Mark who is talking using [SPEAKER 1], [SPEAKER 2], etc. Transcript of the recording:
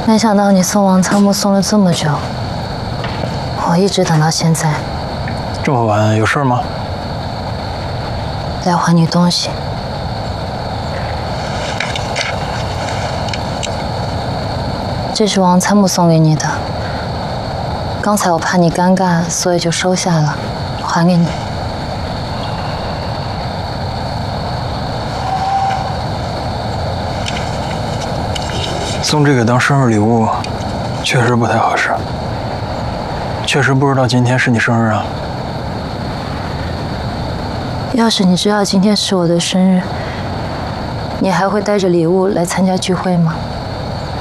[SPEAKER 1] 没想到你送王参谋送了这么久，我一直等到现在。
[SPEAKER 2] 这么晚有事吗？
[SPEAKER 1] 来还你东西。这是王参谋送给你的。刚才我怕你尴尬，所以就收下了，还给你。
[SPEAKER 2] 送这个当生日礼物，确实不太合适。确实不知道今天是你生日啊。
[SPEAKER 1] 要是你知道今天是我的生日，你还会带着礼物来参加聚会吗？